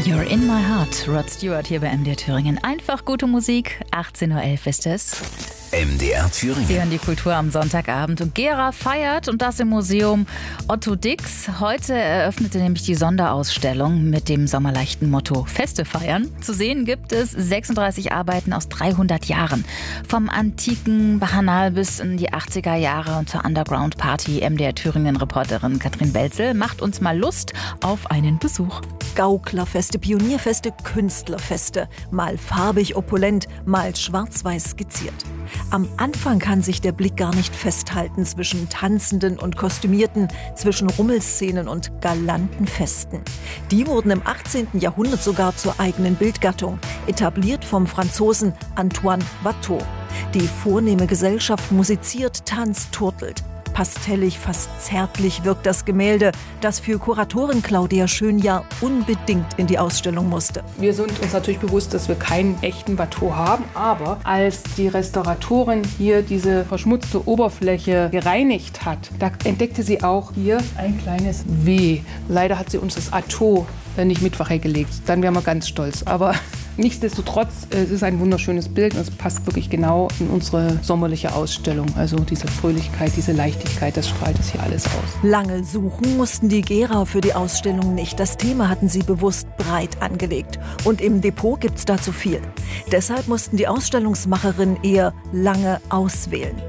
You're in my heart, Rod Stewart hier bei MDR Thüringen. Einfach gute Musik, 18:11 Uhr ist es. MDR Thüringen. Sie hören die Kultur am Sonntagabend und Gera feiert und das im Museum Otto Dix. Heute eröffnete nämlich die Sonderausstellung mit dem sommerleichten Motto Feste feiern. Zu sehen gibt es 36 Arbeiten aus 300 Jahren. Vom antiken Bacchanal bis in die 80er Jahre und zur Underground Party. MDR Thüringen-Reporterin Katrin Belzel macht uns mal Lust auf einen Besuch. Gauklerfeste, Pionierfeste, Künstlerfeste. Mal farbig opulent, mal schwarz-weiß skizziert. Am Anfang kann sich der Blick gar nicht festhalten zwischen Tanzenden und Kostümierten, zwischen Rummelszenen und galanten Festen. Die wurden im 18. Jahrhundert sogar zur eigenen Bildgattung, etabliert vom Franzosen Antoine Watteau. Die vornehme Gesellschaft musiziert, tanzt, turtelt. Pastellig, fast zärtlich wirkt das Gemälde, das für Kuratorin Claudia Schönjahr unbedingt in die Ausstellung musste. Wir sind uns natürlich bewusst, dass wir keinen echten Watteau haben, aber als die Restauratorin hier diese verschmutzte Oberfläche gereinigt hat, da entdeckte sie auch hier ein kleines W. Leider hat sie uns das Atto nicht mit gelegt. Dann wären wir ganz stolz. Aber nichtsdestotrotz, es ist ein wunderschönes Bild und es passt wirklich genau in unsere sommerliche Ausstellung. Also diese Fröhlichkeit, diese Leichtigkeit, das strahlt es hier alles aus. Lange suchen mussten die Gera für die Ausstellung nicht. Das Thema hatten sie bewusst breit angelegt. Und im Depot gibt's dazu viel. Deshalb mussten die Ausstellungsmacherinnen eher lange auswählen.